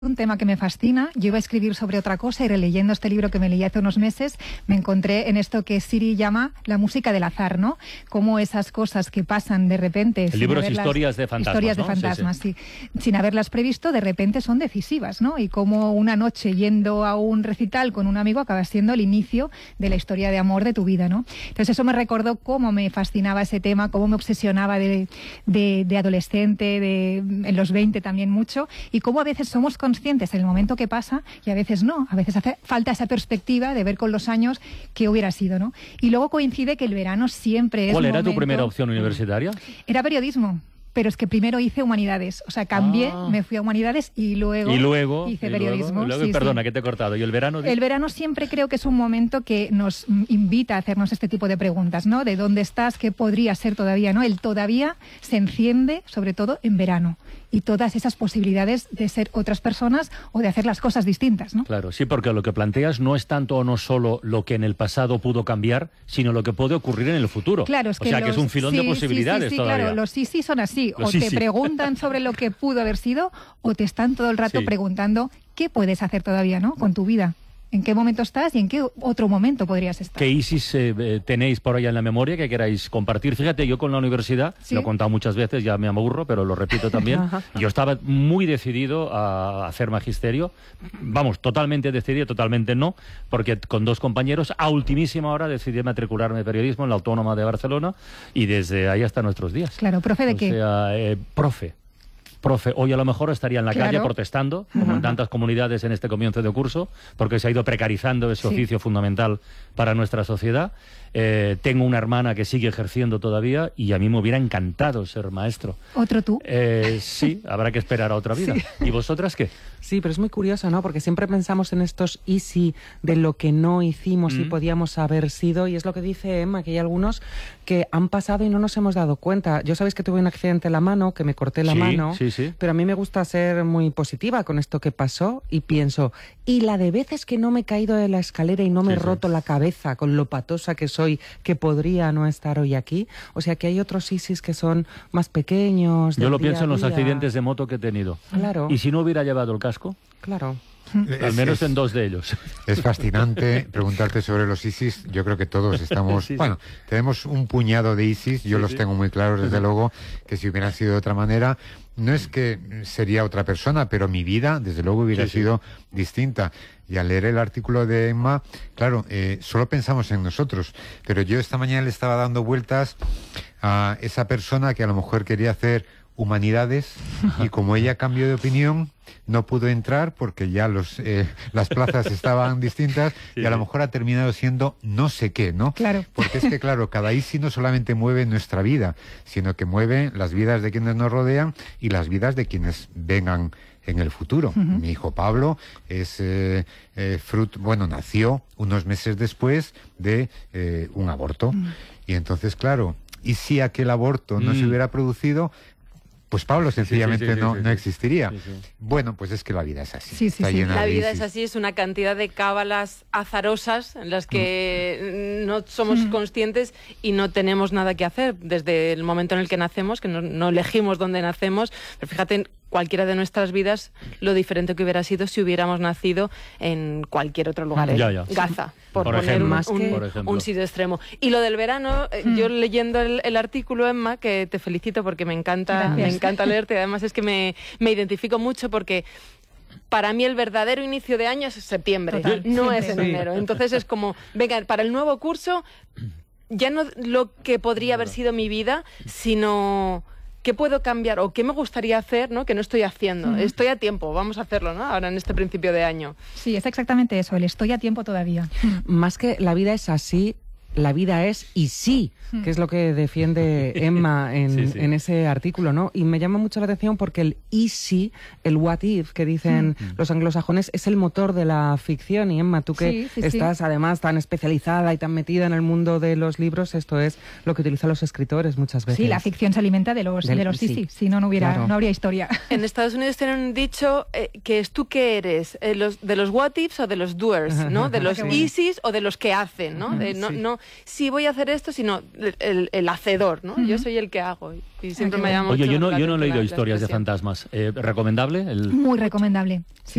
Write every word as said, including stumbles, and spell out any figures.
Un tema que me fascina. Yo iba a escribir sobre otra cosa y releyendo este libro que me leí hace unos meses me encontré en esto que Siri llama la música del azar, ¿no? Cómo esas cosas que pasan de repente... El libro es Historias de Fantasmas, Historias ¿no? de Fantasmas, sí, sí. sí. Sin haberlas previsto, de repente son decisivas, ¿no? Y cómo una noche yendo a un recital con un amigo acaba siendo el inicio de la historia de amor de tu vida, ¿no? Entonces eso me recordó cómo me fascinaba ese tema, cómo me obsesionaba de, de, de adolescente, de, en los veinte también mucho, y cómo a veces somos conscientes en el momento que pasa y a veces no, a veces hace falta esa perspectiva de ver con los años qué hubiera sido, ¿no? Y luego coincide que el verano siempre es ¿Cuál era momento... tu primera opción universitaria? Era periodismo. Pero es que primero hice humanidades, o sea, cambié, ah. me fui a humanidades y luego, y luego hice y periodismo. Luego, y luego, sí, perdona, sí. que te he cortado. ¿Y el verano? El verano siempre creo que es un momento que nos invita a hacernos este tipo de preguntas, ¿no? De dónde estás, qué podría ser todavía, ¿no? El todavía se enciende, sobre todo en verano. Y todas esas posibilidades de ser otras personas o de hacer las cosas distintas, ¿no? Claro, sí, porque lo que planteas no es tanto o no solo lo que en el pasado pudo cambiar, sino lo que puede ocurrir en el futuro. Claro, es que o sea, los... que es un filón sí, de posibilidades sí, sí, sí, todavía. Claro, los sí, sí son así. Los o sí, te sí. preguntan sobre lo que pudo haber sido o te están todo el rato sí. preguntando qué puedes hacer todavía, ¿no? Con tu vida. ¿En qué momento estás y en qué otro momento podrías estar? ¿Qué ISIS eh, tenéis por allá en la memoria que queráis compartir? Fíjate, yo con la universidad, ¿sí? Lo he contado muchas veces, ya me aburro, pero lo repito también. Yo estaba muy decidido a hacer magisterio. Vamos, totalmente decidido, totalmente no, porque con dos compañeros, a ultimísima hora, decidí matricularme en periodismo en la Autónoma de Barcelona y desde ahí hasta nuestros días. Claro, ¿profe de o qué? O sea, eh, profe. Profe, hoy a lo mejor estaría en la claro. calle protestando, como Ajá. en tantas comunidades en este comienzo de curso, porque se ha ido precarizando ese sí. oficio fundamental para nuestra sociedad. Eh, tengo una hermana que sigue ejerciendo todavía y a mí me hubiera encantado ser maestro. ¿Otro tú? Eh, sí, habrá que esperar a otra vida. Sí. ¿Y vosotras qué? Sí, pero es muy curioso, ¿no? Porque siempre pensamos en estos easy de lo que no hicimos mm. y podíamos haber sido, y es lo que dice Emma, que hay algunos que han pasado y no nos hemos dado cuenta. Yo sabéis que tuve un accidente en la mano, que me corté la sí, mano, sí, sí. pero a mí me gusta ser muy positiva con esto que pasó y pienso, y la de veces que no me he caído de la escalera y no me sí, he roto sí. la cabeza con lo patosa que soy, que podría no estar hoy aquí. O sea que hay otros ISIS que son más pequeños. Yo lo día pienso en los día. accidentes de moto que he tenido. Claro. ¿Y si no hubiera llevado el casco? Claro. Es, Al menos es, en dos de ellos. Es fascinante preguntarte sobre los ISIS. Yo creo que todos estamos... sí, sí. Bueno, tenemos un puñado de ISIS. Yo sí, los sí. tengo muy claros, desde sí. luego, que si hubieran sido de otra manera... No es que sería otra persona, pero mi vida, desde luego, hubiera sí, sido sí. distinta. Y al leer el artículo de Emma, claro, eh, solo pensamos en nosotros. Pero yo esta mañana le estaba dando vueltas a esa persona que a lo mejor quería hacer humanidades y como ella cambió de opinión, no pudo entrar porque ya los eh, las plazas estaban distintas sí, y a lo mejor ha terminado siendo no sé qué, ¿no? Claro. Porque es que, claro, cada I S I no solamente mueve nuestra vida, sino que mueve las vidas de quienes nos rodean y las vidas de quienes vengan en el futuro. Uh-huh. Mi hijo Pablo es eh, eh, fruto, bueno, nació unos meses después de eh, un aborto. Uh-huh. Y entonces, claro, ¿y si aquel aborto uh-huh. no se hubiera producido? Pues Pablo sencillamente sí, sí, sí, no, sí, sí, no existiría. Sí, sí. Bueno, pues es que la vida es así. Sí, sí, está sí. llena La de vida ISIS. es así, es una cantidad de cábalas azarosas en las que mm. no somos mm. conscientes y no tenemos nada que hacer desde el momento en el que nacemos, que no, no elegimos dónde nacemos, pero fíjate, cualquiera de nuestras vidas, lo diferente que hubiera sido si hubiéramos nacido en cualquier otro lugar, en ya, ya. Gaza, por, por poner ejemplo, un, más un, que... por un sitio extremo. Y lo del verano, hmm. yo leyendo el, el artículo, Emma, que te felicito porque me encanta, me encanta leerte, además es que me, me identifico mucho porque... Para mí el verdadero inicio de año es septiembre, Total, no siempre. es en enero. Entonces es como, venga, para el nuevo curso, ya no lo que podría haber sido mi vida, sino... ¿Qué puedo cambiar o qué me gustaría hacer, ¿no? Que no estoy haciendo? Uh-huh. Estoy a tiempo, vamos a hacerlo, ¿no? Ahora en este principio de año. Sí, es exactamente eso, el estoy a tiempo todavía. Más que la vida es así, la vida es y sí, que es lo que defiende Emma en, sí, sí. en ese artículo, ¿no? Y me llama mucho la atención porque el easy, el what if que dicen mm. los anglosajones, es el motor de la ficción. Y Emma, tú que sí, sí, estás sí. además tan especializada y tan metida en el mundo de los libros, esto es lo que utilizan los escritores muchas veces. Sí, la ficción se alimenta de los, Del, de los sí, sí, si no, no hubiera, claro. no habría historia. En Estados Unidos tienen un dicho eh, que es tú qué eres, eh, los, de los what ifs o de los doers, ¿no? De los easys o de los que hacen, ¿no? De, no, sí. no sí voy a hacer esto, sino el, el, el hacedor, ¿no? Uh-huh. Yo soy el que hago. Y siempre me llama Oye, mucho yo no, la yo no he leído la historias de fantasmas. Eh, ¿Recomendable? El... Muy recomendable. Sí.